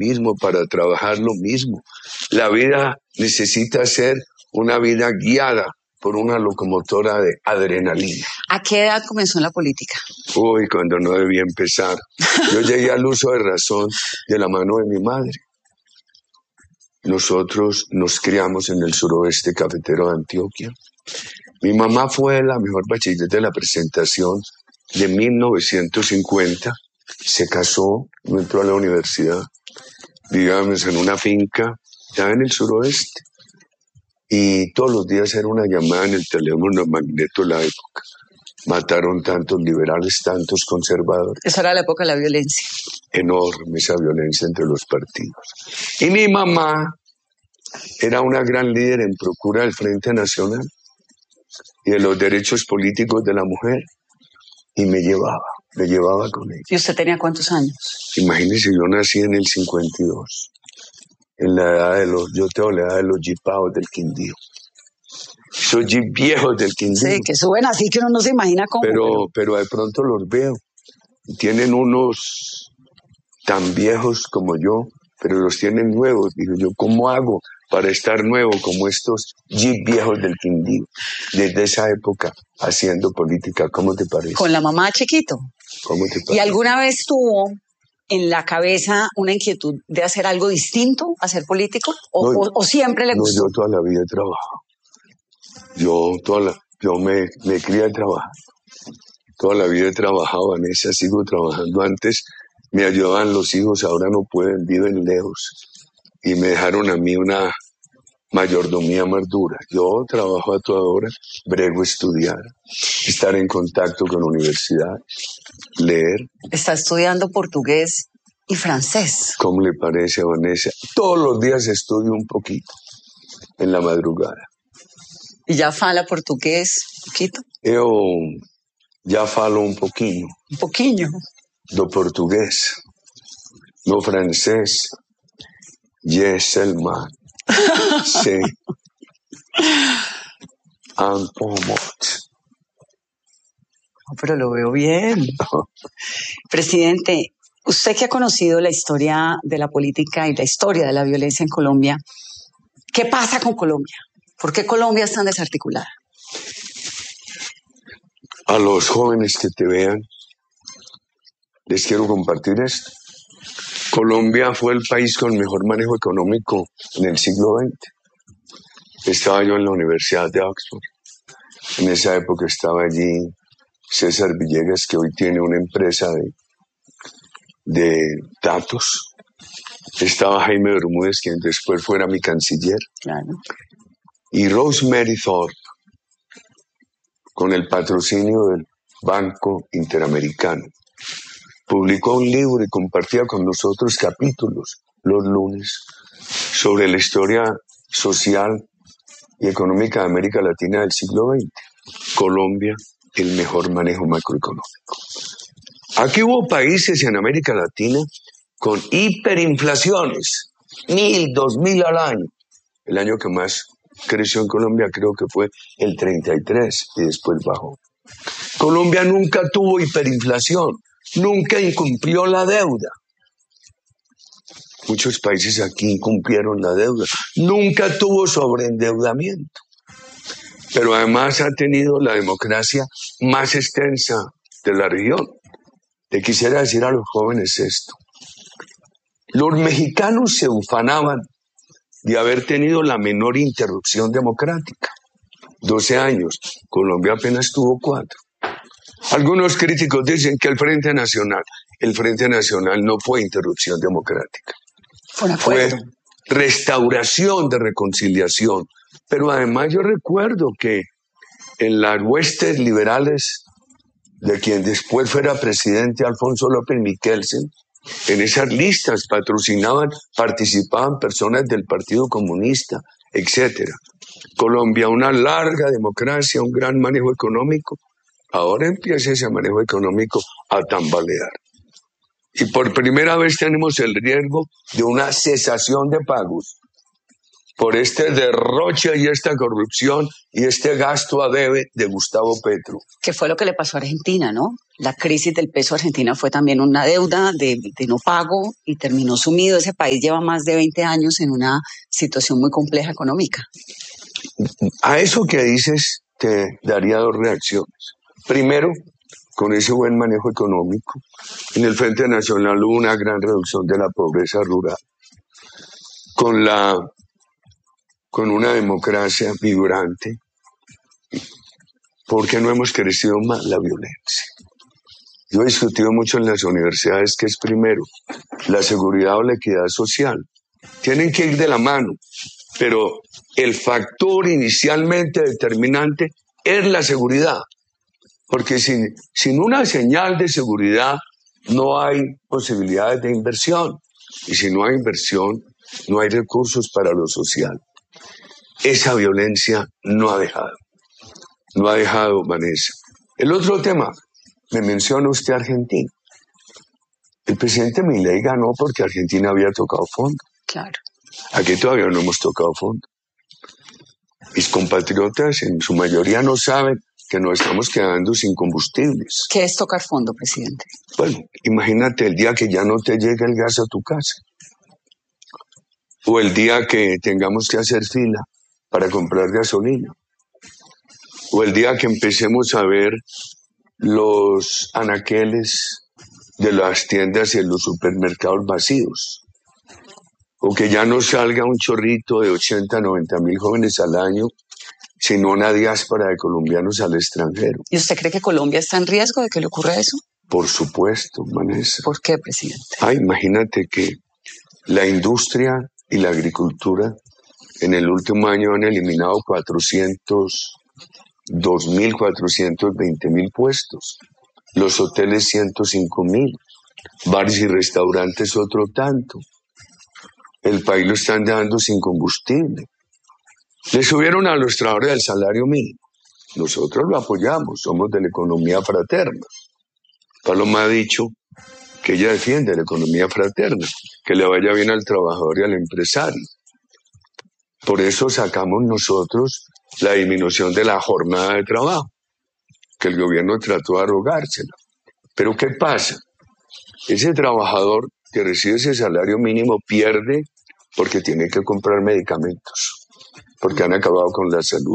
mismo, para trabajar lo mismo. La vida necesita ser una vida guiada por una locomotora de adrenalina. ¿A qué edad comenzó en la política? Uy, cuando no debía empezar. Yo llegué al uso de razón de la mano de mi madre. Nosotros nos criamos en el suroeste cafetero de Antioquia. Mi mamá fue la mejor bachiller de la presentación de 1950. Se casó, no entró a la universidad. Vivíamos en una finca ya en el suroeste. Y todos los días era una llamada en el teléfono magneto de la época. Mataron tantos liberales, tantos conservadores. Esa era la época de la violencia. Enorme esa violencia entre los partidos. Y mi mamá era una gran líder en procura del Frente Nacional y de los derechos políticos de la mujer. Y me llevaba con ella. ¿Y usted tenía cuántos años? Imagínese, yo nací en el 52. En la edad de yo tengo la edad de los jipaos del Quindío. Esos jeep viejos del Quindío. Sí, que suben así que uno no se imagina cómo. Pero de pronto los veo. Tienen unos tan viejos como yo, pero los tienen nuevos. Digo yo, ¿cómo hago para estar nuevo como estos jeep viejos del Quindío? Desde esa época, haciendo política, ¿cómo te parece? Con la mamá chiquito. ¿Cómo te parece? ¿Y alguna vez tuvo en la cabeza una inquietud de hacer algo distinto, hacer político? ¿O siempre le gustó? No, yo toda la vida he trabajado. Yo me crié a trabajar. Toda la vida he trabajado, Vanessa, sigo trabajando. Antes me ayudaban los hijos, ahora no pueden, viven lejos. Y me dejaron a mí una mayordomía más dura. Yo trabajo a toda hora, brego estudiar, estar en contacto con universidades, leer. Está estudiando portugués y francés. ¿Cómo le parece, Vanessa? Todos los días estudio un poquito, en la madrugada. ¿Y ya fala portugués un poquito? Yo ya falo un pouquinho. Un poquillo. Do portugués. No francés. Yes, el man. Sí. Un poco. Pero lo veo bien. Presidente, usted que ha conocido la historia de la política y la historia de la violencia en Colombia, ¿qué pasa con Colombia? ¿Por qué Colombia es tan desarticulada? A los jóvenes que te vean, les quiero compartir esto. Colombia fue el país con mejor manejo económico en el siglo XX. Estaba yo en la Universidad de Oxford. En esa época estaba allí César Villegas, que hoy tiene una empresa de datos. Estaba Jaime Bermúdez, quien después fuera mi canciller. Claro. Y Rosemary Thorpe, con el patrocinio del Banco Interamericano, publicó un libro y compartía con nosotros capítulos los lunes sobre la historia social y económica de América Latina del siglo XX. Colombia, el mejor manejo macroeconómico. Aquí hubo países en América Latina con hiperinflaciones, 1.000, 2.000 al año. El año que más creció en Colombia creo que fue el 33 y después bajó. Colombia nunca tuvo hiperinflación, nunca incumplió la deuda. Muchos países aquí incumplieron la deuda, nunca tuvo sobreendeudamiento. Pero además ha tenido la democracia más extensa de la región. Le quisiera decir a los jóvenes esto. Los mexicanos se ufanaban de haber tenido la menor interrupción democrática. 12 años, Colombia apenas tuvo 4. Algunos críticos dicen que el Frente Nacional no fue interrupción democrática. Fue restauración de reconciliación. Pero además yo recuerdo que en las huestes liberales de quien después fuera presidente Alfonso López Michelsen, en esas listas participaban personas del Partido Comunista, etc. Colombia, una larga democracia, un gran manejo económico. Ahora empieza ese manejo económico a tambalear. Y por primera vez tenemos el riesgo de una cesación de pagos. por este derroche y esta corrupción y este gasto a debe de Gustavo Petro. Que fue lo que le pasó a Argentina, ¿no? La crisis del peso argentina fue también una deuda de no pago y terminó sumido. Ese país lleva más de 20 años en una situación muy compleja económica. A eso que dices te daría dos reacciones. Primero, con ese buen manejo económico, en el Frente Nacional hubo una gran reducción de la pobreza rural. Con una democracia vibrante, ¿por qué no hemos crecido más la violencia? Yo he discutido mucho en las universidades que es primero la seguridad o la equidad social. Tienen que ir de la mano, pero el factor inicialmente determinante es la seguridad, porque sin una señal de seguridad no hay posibilidades de inversión, y si no hay inversión, no hay recursos para lo social. Esa violencia no ha dejado, Vanessa. El otro tema, me menciona usted Argentina. El presidente Milei ganó porque Argentina había tocado fondo. Claro. Aquí todavía no hemos tocado fondo. Mis compatriotas en su mayoría no saben que nos estamos quedando sin combustibles. ¿Qué es tocar fondo, presidente? Bueno, imagínate el día que ya no te llegue el gas a tu casa. O el día que tengamos que hacer fila para comprar gasolina. O el día que empecemos a ver los anaqueles de las tiendas y de los supermercados vacíos. O que ya no salga un chorrito de 80, 90 mil jóvenes al año, sino una diáspora de colombianos al extranjero. ¿Y usted cree que Colombia está en riesgo de que le ocurra eso? Por supuesto, Vanessa. ¿Por qué, presidente? Imagínate que la industria y la agricultura en el último año han eliminado 2.420.000 puestos. Los hoteles 105.000. Bares y restaurantes otro tanto. El país lo están dejando sin combustible. Le subieron a los trabajadores el salario mínimo. Nosotros lo apoyamos, somos de la economía fraterna. Paloma ha dicho que ella defiende la economía fraterna, que le vaya bien al trabajador y al empresario. Por eso sacamos nosotros la disminución de la jornada de trabajo, que el gobierno trató de arrogársela. Pero ¿qué pasa? Ese trabajador que recibe ese salario mínimo pierde porque tiene que comprar medicamentos, porque han acabado con la salud.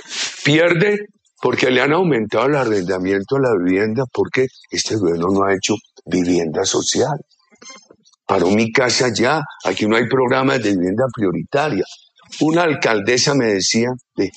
Pierde porque le han aumentado el arrendamiento a la vivienda, porque este gobierno no ha hecho vivienda social. Paró Mi Casa Ya, aquí no hay programas de vivienda prioritaria. Una alcaldesa me decía,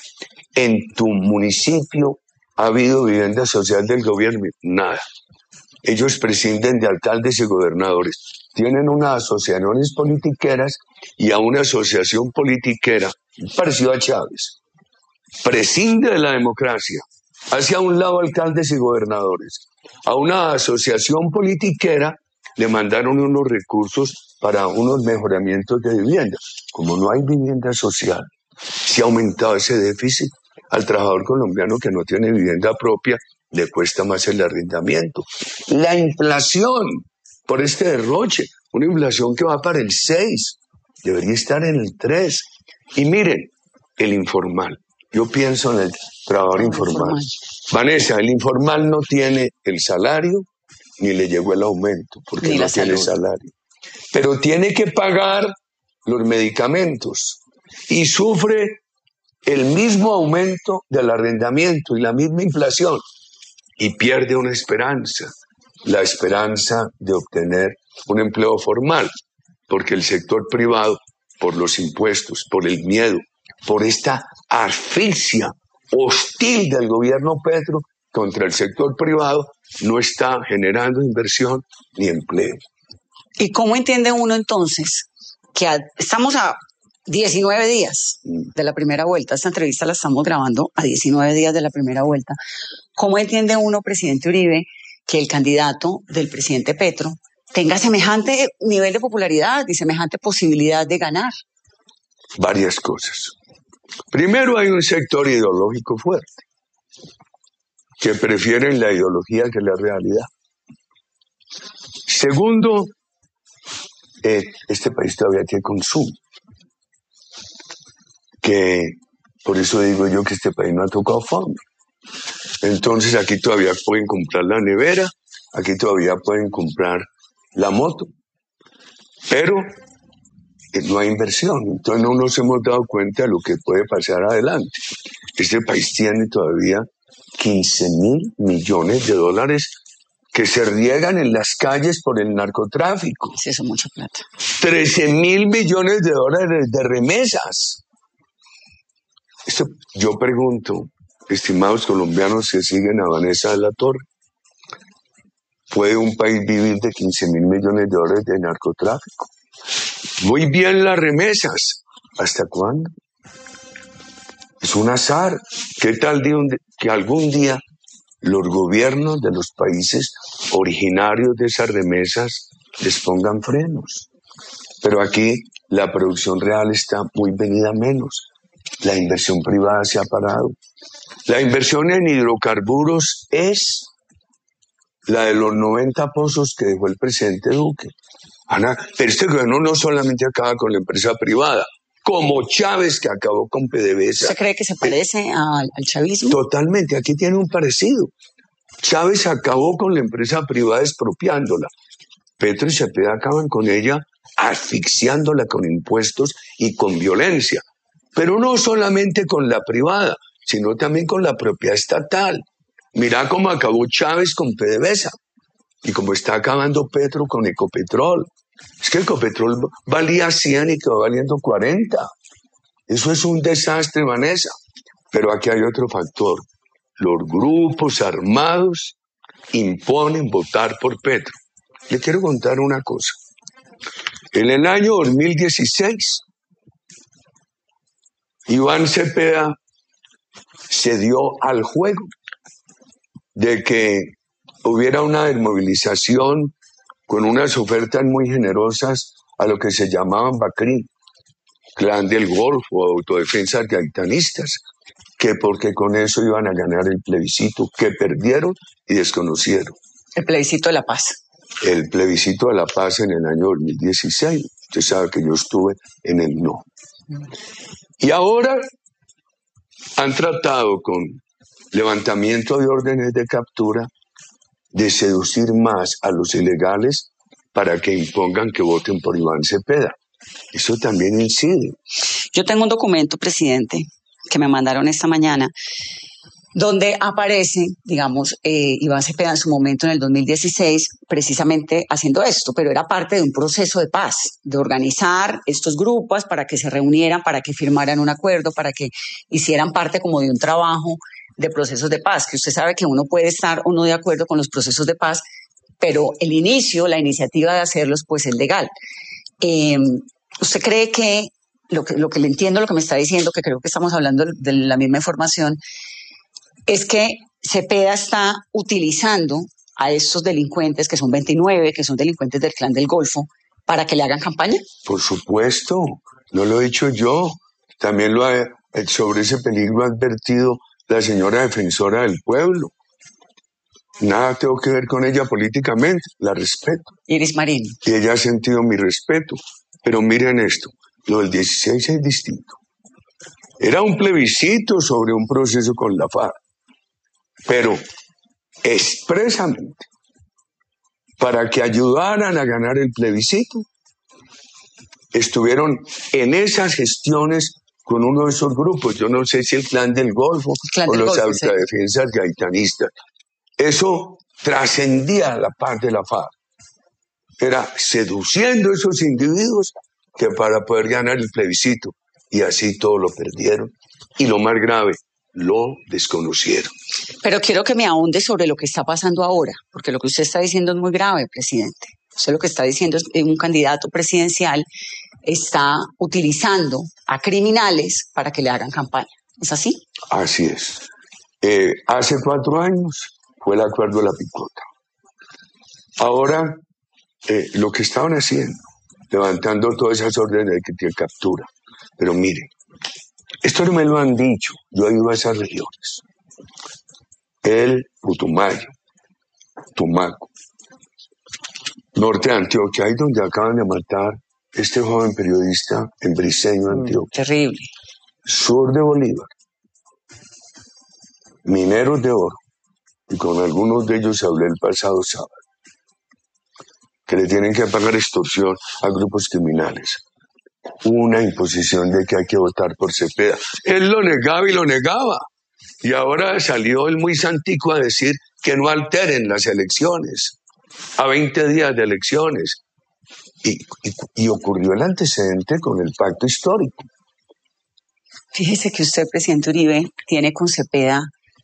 en tu municipio ha habido vivienda social del gobierno. Nada. Ellos prescinden de alcaldes y gobernadores. Tienen unas asociaciones politiqueras y a una asociación politiquera, parecido a Chávez. Prescinde de la democracia. Hacia un lado alcaldes y gobernadores. A una asociación politiquera le mandaron unos recursos para unos mejoramientos de vivienda. Como no hay vivienda social, se ha aumentado ese déficit. Al trabajador colombiano que no tiene vivienda propia le cuesta más el arrendamiento. La inflación por este derroche, una inflación que va para el 6, debería estar en el 3. Y miren, el informal. Yo pienso en el trabajador informal. Vanessa, el informal no tiene el salario ni le llegó el aumento porque no tiene salario. Pero tiene que pagar los medicamentos y sufre el mismo aumento del arrendamiento y la misma inflación y pierde una esperanza, la esperanza de obtener un empleo formal, porque el sector privado, por los impuestos, por el miedo, por esta asfixia hostil del gobierno Petro contra el sector privado, no está generando inversión ni empleo. ¿Y cómo entiende uno entonces que estamos a 19 días de la primera vuelta? Esta entrevista la estamos grabando a 19 días de la primera vuelta. ¿Cómo entiende uno, presidente Uribe, que el candidato del presidente Petro tenga semejante nivel de popularidad y semejante posibilidad de ganar? Varias cosas. Primero, hay un sector ideológico fuerte que prefieren la ideología que la realidad. Segundo, este país todavía tiene consumo. que por eso digo yo que este país no ha tocado fondo. Entonces aquí todavía pueden comprar la nevera, aquí todavía pueden comprar la moto, pero no hay inversión. Entonces no nos hemos dado cuenta de lo que puede pasar adelante. Este país tiene todavía 15.000 millones de dólares que se riegan en las calles por el narcotráfico. Sí, eso es mucha plata. 13.000 millones de dólares de remesas. Esto, yo pregunto, estimados colombianos que siguen a Vanessa de la Torre, ¿puede un país vivir de 15.000 millones de dólares de narcotráfico? Muy bien las remesas. ¿Hasta cuándo? Es un azar. ¿Qué tal que algún día los gobiernos de los países originarios de esas remesas les pongan frenos? Pero aquí la producción real está muy venida menos. La inversión privada se ha parado. La inversión en hidrocarburos es la de los 90 pozos que dejó el presidente Duque. Ana, pero este gobierno no solamente acaba con la empresa privada, como Chávez que acabó con PDVSA. ¿Usted cree que se parece al chavismo? Totalmente, aquí tiene un parecido. Chávez acabó con la empresa privada expropiándola. Petro y Cepeda acaban con ella asfixiándola con impuestos y con violencia. Pero no solamente con la privada, sino también con la propiedad estatal. Mirá cómo acabó Chávez con PDVSA y cómo está acabando Petro con Ecopetrol. Es que Ecopetrol valía 100 y quedó valiendo 40. Eso es un desastre, Vanessa. Pero aquí hay otro factor. Los grupos armados imponen votar por Petro. Le quiero contar una cosa. En el año 2016, Iván Cepeda se dio al juego de que hubiera una desmovilización con unas ofertas muy generosas a lo que se llamaban BACRI, Clan del Golfo, autodefensas gaitanistas, que porque con eso iban a ganar el plebiscito, que perdieron y desconocieron. El plebiscito de la paz. El plebiscito de la paz en el año 2016. Usted sabe que yo estuve en el no. Y ahora han tratado con levantamiento de órdenes de captura de seducir más a los ilegales para que impongan que voten por Iván Cepeda. Eso también incide. Yo tengo un documento, presidente, que me mandaron esta mañana, donde aparece, digamos, Iván Cepeda en su momento en el 2016, precisamente haciendo esto, pero era parte de un proceso de paz, de organizar estos grupos para que se reunieran, para que firmaran un acuerdo, para que hicieran parte como de un trabajo de procesos de paz, que usted sabe que uno puede estar o no de acuerdo con los procesos de paz, pero el inicio, la iniciativa de hacerlos, pues es legal. ¿Usted cree que lo que le entiendo, lo que me está diciendo, que creo que estamos hablando de la misma información, es que Cepeda está utilizando a estos delincuentes, que son 29, que son delincuentes del Clan del Golfo, para que le hagan campaña? Por supuesto, no lo he dicho yo. También sobre ese peligro ha advertido la señora defensora del pueblo. Nada tengo que ver con ella políticamente, la respeto. Iris Marín. Y ella ha sentido mi respeto. Pero miren esto, lo del 16 es distinto. Era un plebiscito sobre un proceso con la FARC, pero expresamente para que ayudaran a ganar el plebiscito, estuvieron en esas gestiones con uno de esos grupos. Yo no sé si el Clan del Golfo o los autodefensas gaitanistas. Eso trascendía la paz de la FARC. Era seduciendo a esos individuos que para poder ganar el plebiscito. Y así todo lo perdieron. Y lo más grave, lo desconocieron. Pero quiero que me ahonde sobre lo que está pasando ahora, porque lo que usted está diciendo es muy grave, presidente. Usted lo que está diciendo es que un candidato presidencial está utilizando a criminales para que le hagan campaña. ¿Es así? Así es. Hace 4 años fue el acuerdo de la picota. Ahora, lo que estaban haciendo, levantando todas esas órdenes de captura. Pero mire, esto no me lo han dicho, yo he ido a esas regiones. El Putumayo, Tumaco, norte de Antioquia, ahí donde acaban de matar este joven periodista en Briceño, Antioquia. Terrible. sur de Bolívar, mineros de oro, y con algunos de ellos hablé el pasado sábado, que le tienen que pagar extorsión a grupos criminales. Una imposición de que hay que votar por Cepeda. Él lo negaba y lo negaba. Y ahora salió el muy santico a decir que no alteren las elecciones, a 20 días de elecciones. Y ocurrió el antecedente con el pacto histórico. Fíjese que usted, presidente Uribe, tiene con Cepeda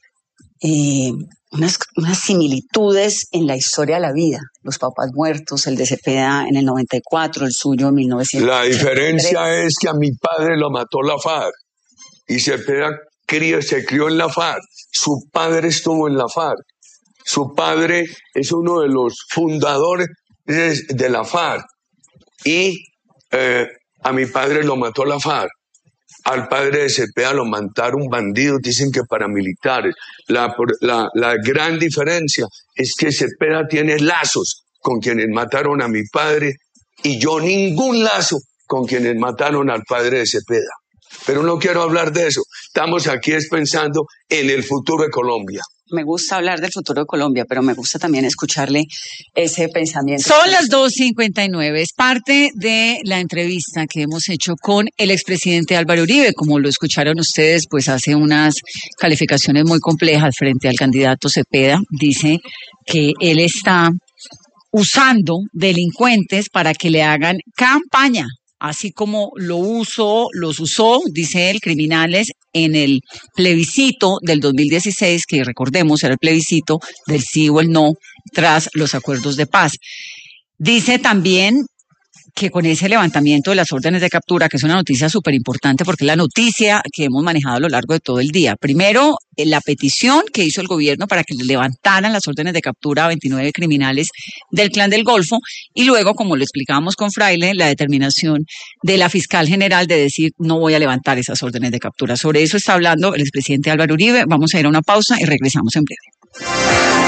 unas similitudes en la historia de la vida. Los papás muertos, el de Cepeda en el 94, el suyo en 1900. La diferencia es que a mi padre lo mató la FARC y Cepeda se crió en la FARC. Su padre estuvo en la FARC. Su padre es uno de los fundadores de la FARC. Y a mi padre lo mató la FARC. Al padre de Cepeda lo mataron bandidos, dicen que paramilitares. La gran diferencia es que Cepeda tiene lazos con quienes mataron a mi padre y yo ningún lazo con quienes mataron al padre de Cepeda. Pero no quiero hablar de eso. Estamos aquí pensando en el futuro de Colombia. Me gusta hablar del futuro de Colombia, pero me gusta también escucharle ese pensamiento. Son las 2:59. Es parte de la entrevista que hemos hecho con el expresidente Álvaro Uribe. Como lo escucharon ustedes, pues hace unas calificaciones muy complejas frente al candidato Cepeda. Dice que él está usando delincuentes para que le hagan campaña, así como los usó, dice él, criminales en el plebiscito del 2016, que recordemos era el plebiscito del sí o el no tras los acuerdos de paz. Dice también que con ese levantamiento de las órdenes de captura, que es una noticia súper importante porque es la noticia que hemos manejado a lo largo de todo el día. Primero, la petición que hizo el gobierno para que le levantaran las órdenes de captura a 29 criminales del Clan del Golfo y luego, como lo explicábamos con Fraile, la determinación de la fiscal general de decir no voy a levantar esas órdenes de captura. Sobre eso está hablando el expresidente Álvaro Uribe. Vamos a ir a una pausa y regresamos en breve.